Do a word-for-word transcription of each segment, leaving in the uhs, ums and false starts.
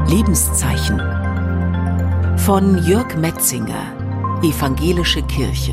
Lebenszeichen von Jörg Metzinger, Evangelische Kirche.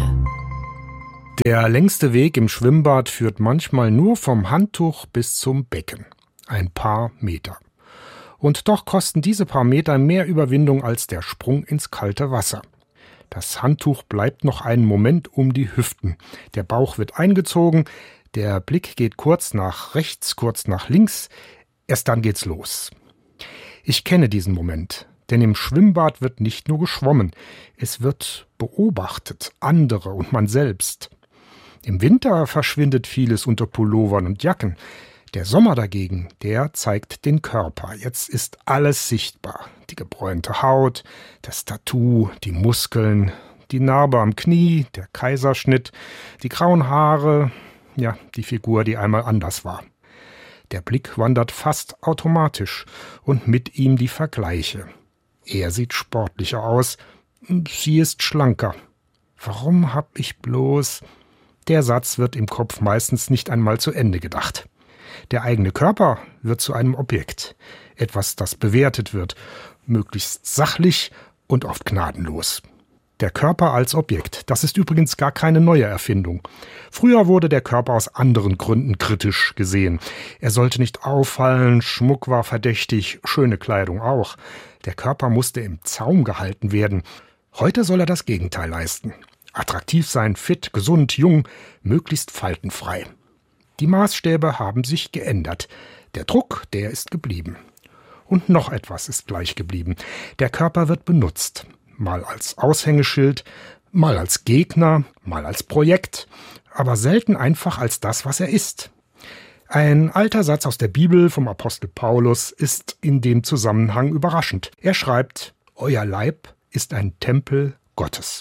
Der längste Weg im Schwimmbad führt manchmal nur vom Handtuch bis zum Becken. Ein paar Meter. Und doch kosten diese paar Meter mehr Überwindung als der Sprung ins kalte Wasser. Das Handtuch bleibt noch einen Moment um die Hüften. Der Bauch wird eingezogen, der Blick geht kurz nach rechts, kurz nach links. Erst dann geht's los. Ich kenne diesen Moment, denn im Schwimmbad wird nicht nur geschwommen, es wird beobachtet, andere und man selbst. Im Winter verschwindet vieles unter Pullovern und Jacken. Der Sommer dagegen, der zeigt den Körper. Jetzt ist alles sichtbar. Die gebräunte Haut, das Tattoo, die Muskeln, die Narbe am Knie, der Kaiserschnitt, die grauen Haare, ja, die Figur, die einmal anders war. Der Blick wandert fast automatisch und mit ihm die Vergleiche. Er sieht sportlicher aus, sie ist schlanker. Warum hab ich bloß... Der Satz wird im Kopf meistens nicht einmal zu Ende gedacht. Der eigene Körper wird zu einem Objekt, etwas, das bewertet wird, möglichst sachlich und oft gnadenlos. Der Körper als Objekt, das ist übrigens gar keine neue Erfindung. Früher wurde der Körper aus anderen Gründen kritisch gesehen. Er sollte nicht auffallen, Schmuck war verdächtig, schöne Kleidung auch. Der Körper musste im Zaum gehalten werden. Heute soll er das Gegenteil leisten. Attraktiv sein, fit, gesund, jung, möglichst faltenfrei. Die Maßstäbe haben sich geändert. Der Druck, der ist geblieben. Und noch etwas ist gleich geblieben. Der Körper wird benutzt. Mal als Aushängeschild, mal als Gegner, mal als Projekt, aber selten einfach als das, was er ist. Ein alter Satz aus der Bibel vom Apostel Paulus ist in dem Zusammenhang überraschend. Er schreibt: Euer Leib ist ein Tempel Gottes.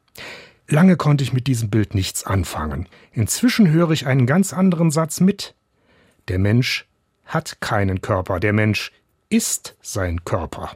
Lange konnte ich mit diesem Bild nichts anfangen. Inzwischen höre ich einen ganz anderen Satz mit. Der Mensch hat keinen Körper, der Mensch ist sein Körper.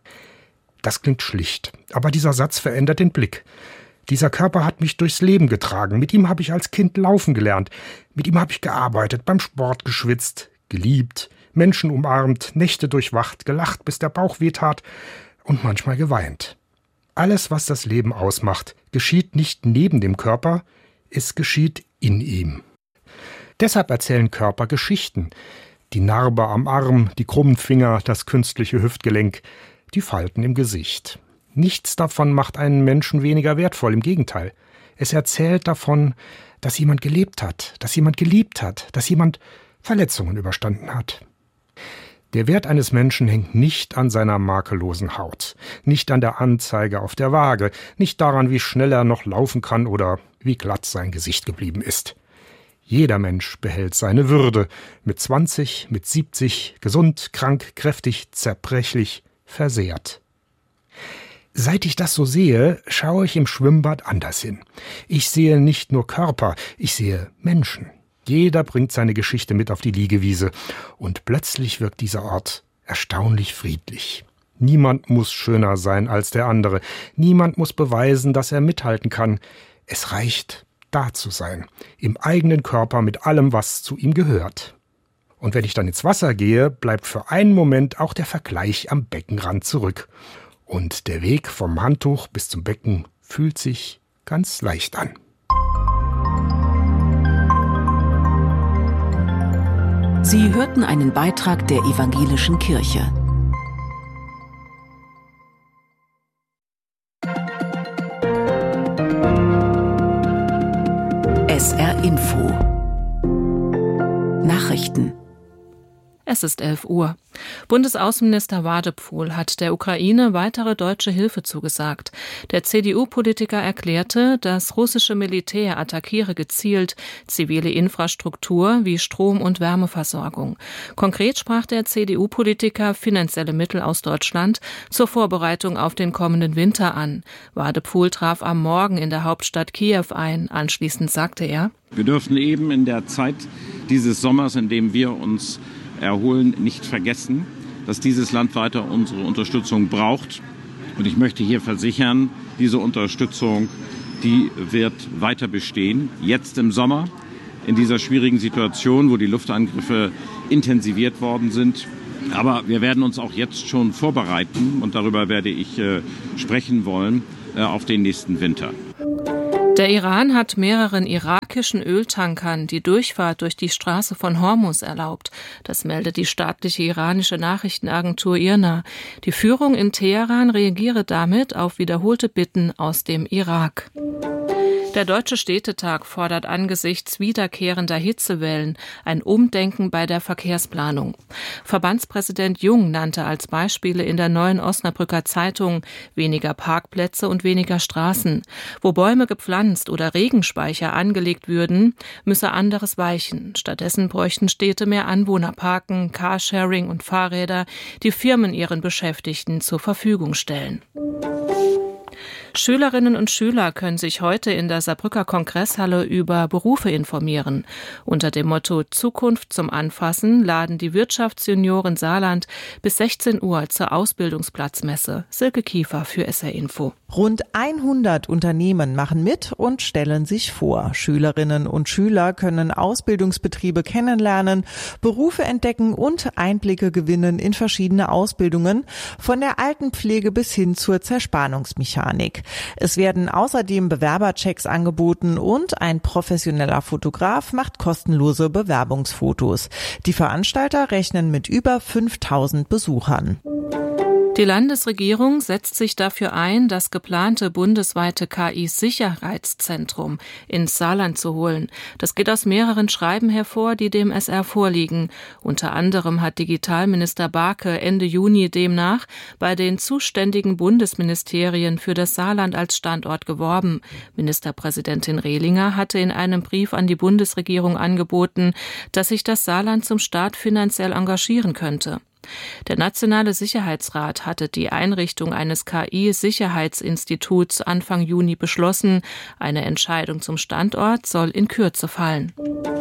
Das klingt schlicht, aber dieser Satz verändert den Blick. Dieser Körper hat mich durchs Leben getragen, mit ihm habe ich als Kind laufen gelernt, mit ihm habe ich gearbeitet, beim Sport geschwitzt, geliebt, Menschen umarmt, Nächte durchwacht, gelacht, bis der Bauch wehtat und manchmal geweint. Alles, was das Leben ausmacht, geschieht nicht neben dem Körper, es geschieht in ihm. Deshalb erzählen Körper Geschichten. Die Narbe am Arm, die krummen Finger, das künstliche Hüftgelenk, die Falten im Gesicht. Nichts davon macht einen Menschen weniger wertvoll, im Gegenteil. Es erzählt davon, dass jemand gelebt hat, dass jemand geliebt hat, dass jemand Verletzungen überstanden hat. Der Wert eines Menschen hängt nicht an seiner makellosen Haut, nicht an der Anzeige auf der Waage, nicht daran, wie schnell er noch laufen kann oder wie glatt sein Gesicht geblieben ist. Jeder Mensch behält seine Würde, mit zwanzig, mit siebzig, gesund, krank, kräftig, zerbrechlich, versehrt. Seit ich das so sehe, schaue ich im Schwimmbad anders hin. Ich sehe nicht nur Körper, ich sehe Menschen. Jeder bringt seine Geschichte mit auf die Liegewiese und plötzlich wirkt dieser Ort erstaunlich friedlich. Niemand muss schöner sein als der andere. Niemand muss beweisen, dass er mithalten kann. Es reicht, da zu sein, im eigenen Körper mit allem, was zu ihm gehört. Und wenn ich dann ins Wasser gehe, bleibt für einen Moment auch der Vergleich am Beckenrand zurück. Und der Weg vom Handtuch bis zum Becken fühlt sich ganz leicht an. Sie hörten einen Beitrag der Evangelischen Kirche. S R Info Nachrichten. Es ist elf Uhr. Bundesaußenminister Wadephul hat der Ukraine weitere deutsche Hilfe zugesagt. Der C D U-Politiker erklärte, das russische Militär attackiere gezielt zivile Infrastruktur wie Strom- und Wärmeversorgung. Konkret sprach der C D U-Politiker finanzielle Mittel aus Deutschland zur Vorbereitung auf den kommenden Winter an. Wadephul traf am Morgen in der Hauptstadt Kiew ein. Anschließend sagte er: Wir dürfen eben in der Zeit dieses Sommers, in dem wir uns erholen, nicht vergessen, dass dieses Land weiter unsere Unterstützung braucht. Und ich möchte hier versichern, diese Unterstützung, die wird weiter bestehen. Jetzt im Sommer, in dieser schwierigen Situation, wo die Luftangriffe intensiviert worden sind, Aber wir werden uns auch jetzt schon vorbereiten, und darüber werde ich äh, sprechen wollen, äh, auf den nächsten Winter. Der Iran hat mehreren irakischen Öltankern die Durchfahrt durch die Straße von Hormuz erlaubt. Das meldet die staatliche iranische Nachrichtenagentur I R N A. Die Führung in Teheran reagiere damit auf wiederholte Bitten aus dem Irak. Der Deutsche Städtetag fordert angesichts wiederkehrender Hitzewellen ein Umdenken bei der Verkehrsplanung. Verbandspräsident Jung nannte als Beispiele in der Neuen Osnabrücker Zeitung weniger Parkplätze und weniger Straßen. Wo Bäume gepflanzt oder Regenspeicher angelegt würden, müsse anderes weichen. Stattdessen bräuchten Städte mehr Anwohnerparken, Carsharing und Fahrräder, die Firmen ihren Beschäftigten zur Verfügung stellen. Schülerinnen und Schüler können sich heute in der Saarbrücker Kongresshalle über Berufe informieren. Unter dem Motto Zukunft zum Anfassen laden die Wirtschaftsjunioren Saarland bis sechzehn Uhr zur Ausbildungsplatzmesse. Silke Kiefer für S R Info. Rund hundert Unternehmen machen mit und stellen sich vor. Schülerinnen und Schüler können Ausbildungsbetriebe kennenlernen, Berufe entdecken und Einblicke gewinnen in verschiedene Ausbildungen, von der Altenpflege bis hin zur Zerspannungsmechanik. Es werden außerdem Bewerberchecks angeboten und ein professioneller Fotograf macht kostenlose Bewerbungsfotos. Die Veranstalter rechnen mit über fünftausend Besuchern. Die Landesregierung setzt sich dafür ein, das geplante bundesweite K I-Sicherheitszentrum ins Saarland zu holen. Das geht aus mehreren Schreiben hervor, die dem S R vorliegen. Unter anderem hat Digitalminister Barke Ende Juni demnach bei den zuständigen Bundesministerien für das Saarland als Standort geworben. Ministerpräsidentin Rehlinger hatte in einem Brief an die Bundesregierung angeboten, dass sich das Saarland zum Start finanziell engagieren könnte. Der Nationale Sicherheitsrat hatte die Einrichtung eines K I-Sicherheitsinstituts Anfang Juni beschlossen. Eine Entscheidung zum Standort soll in Kürze fallen.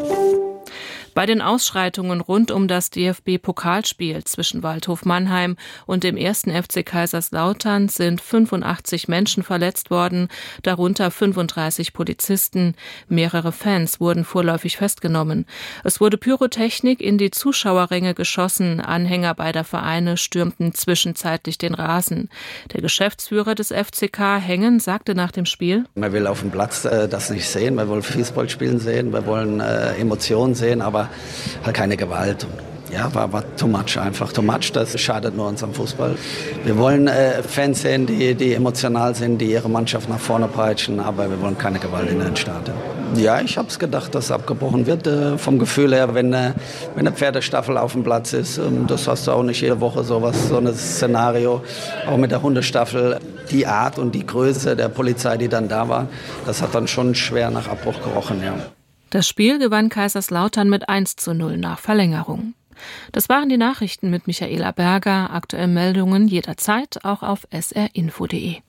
Bei den Ausschreitungen rund um das D F B-Pokalspiel zwischen Waldhof Mannheim und dem ersten F C Kaiserslautern sind fünfundachtzig Menschen verletzt worden, darunter fünfunddreißig Polizisten. Mehrere Fans wurden vorläufig festgenommen. Es wurde Pyrotechnik in die Zuschauerränge geschossen. Anhänger beider Vereine stürmten zwischenzeitlich den Rasen. Der Geschäftsführer des F C K, Hengen, sagte nach dem Spiel: Man will auf dem Platz äh, das nicht sehen, wir wollen Fußball spielen sehen, wir wollen äh, Emotionen sehen, aber halt keine Gewalt. Ja, war, war too much einfach. Too much, das schadet nur unserem Fußball. Wir wollen äh, Fans sehen, die, die emotional sind, die ihre Mannschaft nach vorne peitschen, aber wir wollen keine Gewalt in den Stadien. Ja, ich habe es gedacht, dass abgebrochen wird. Äh, vom Gefühl her, wenn, äh, wenn eine Pferdestaffel auf dem Platz ist, ähm, das hast du auch nicht jede Woche sowas, so ein Szenario. Auch mit der Hundestaffel, die Art und die Größe der Polizei, die dann da war, das hat dann schon schwer nach Abbruch gerochen, ja. Das Spiel gewann Kaiserslautern mit eins zu null nach Verlängerung. Das waren die Nachrichten mit Michaela Berger. Aktuelle Meldungen jederzeit auch auf s r info punkt d e.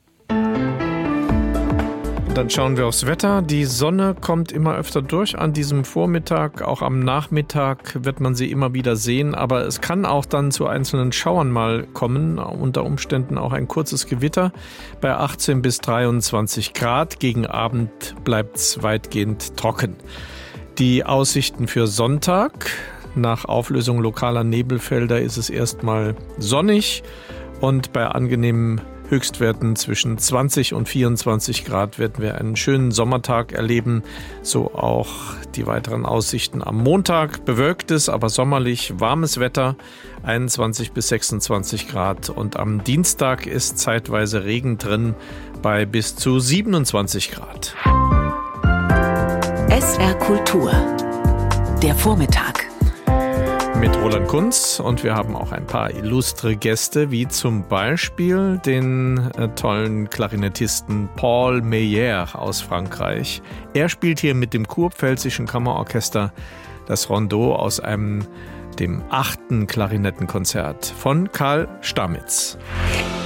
Dann schauen wir aufs Wetter. Die Sonne kommt immer öfter durch an diesem Vormittag. Auch am Nachmittag wird man sie immer wieder sehen. Aber es kann auch dann zu einzelnen Schauern mal kommen. Unter Umständen auch ein kurzes Gewitter bei achtzehn bis dreiundzwanzig Grad. Gegen Abend bleibt es weitgehend trocken. Die Aussichten für Sonntag: Nach Auflösung lokaler Nebelfelder ist es erstmal sonnig und bei angenehmen Höchstwerten zwischen zwanzig und vierundzwanzig Grad werden wir einen schönen Sommertag erleben. So auch die weiteren Aussichten am Montag. Bewölktes, aber sommerlich warmes Wetter, einundzwanzig bis sechsundzwanzig Grad. Und am Dienstag ist zeitweise Regen drin bei bis zu siebenundzwanzig Grad. S R Kultur. Der Vormittag. Mit Roland Kunz, und wir haben auch ein paar illustre Gäste, wie zum Beispiel den äh, tollen Klarinettisten Paul Meyer aus Frankreich. Er spielt hier mit dem Kurpfälzischen Kammerorchester das Rondeau aus einem, dem achten Klarinettenkonzert von Karl Stamitz.